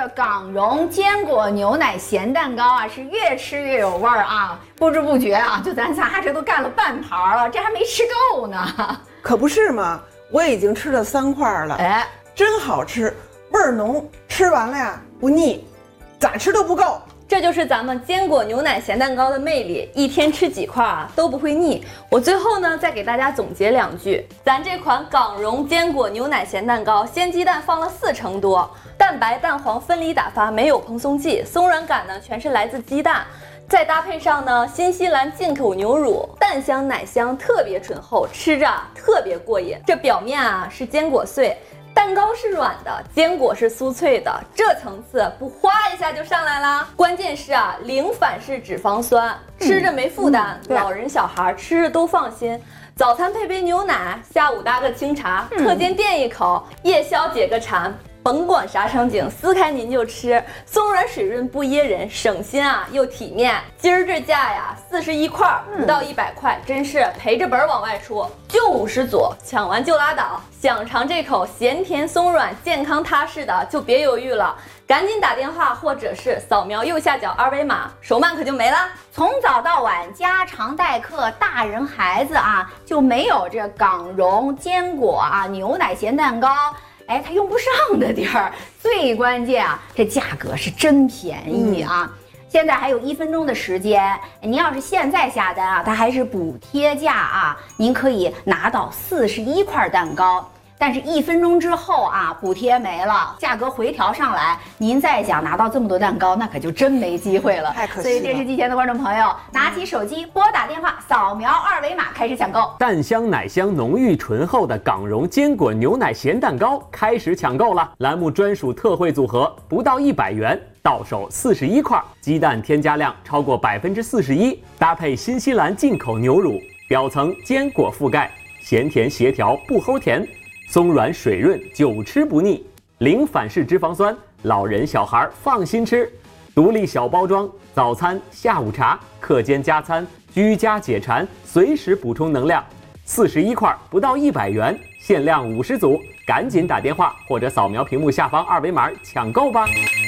这港蓉坚果牛奶咸蛋糕啊，是越吃越有味儿啊！不知不觉啊，就咱仨这都干了半盘了，这还没吃够呢。 可不是嘛，我已经吃了3块了， 哎， 真好吃，味儿浓，吃完了呀不腻，咋吃都不够。 这就是咱们坚果牛奶咸蛋糕的魅力，一天吃几块啊都不会腻。我最后呢再给大家总结2句，咱这款港蓉坚果牛奶咸蛋糕，鲜鸡蛋放了4成多，蛋白蛋黄分离打发，没有蓬松剂，松软感呢全是来自鸡蛋。再搭配上呢新西兰进口牛乳，蛋香奶香特别醇厚，吃着特别过瘾。这表面啊是坚果碎，蛋糕是软的，坚果是酥脆的，这层次不哗一下就上来啦。关键是啊，零反式脂肪酸，吃着没负担，老人小孩吃着都放心。早餐配杯牛奶，下午搭个清茶，课间垫一口，夜宵解个馋。甭管啥场景，撕开您就吃，松软水润不噎人，省心啊又体面。今儿这价呀，41块，不到100块，真是赔着本往外出，就50组，抢完就拉倒。想尝这口咸甜松软、健康踏实的，就别犹豫了，赶紧打电话或者是扫描右下角2维码，手慢可就没了。 从早到晚，家常待客，大人孩子啊就没有这港蓉坚果啊牛奶咸蛋糕。哎，它用不上的地儿，最关键啊，这价格是真便宜啊！现在还有1分钟的时间，您要是现在下单啊，它还是补贴价啊，您可以拿到41块蛋糕。但是1分钟之后啊，补贴没了，价格回调上来，您再想拿到这么多蛋糕，那可就真没机会了。 太可惜了。 所以电视机前的观众朋友，拿起手机拨打电话，扫描2维码开始抢购。 蛋香奶香浓郁醇厚的港蓉坚果牛奶咸蛋糕开始抢购了，栏目专属特惠组合，不到100元。到手41块，鸡蛋添加量超过41%，搭配新西兰进口牛乳，表层坚果覆盖，咸甜协调不齁甜，松软水润，久吃不腻，零反式脂肪酸，老人小孩放心吃。独立小包装，早餐、下午茶、课间加餐，居家解馋，随时补充能量。41块，不到100元，限量50组，赶紧打电话或者扫描屏幕下方2维码抢购吧。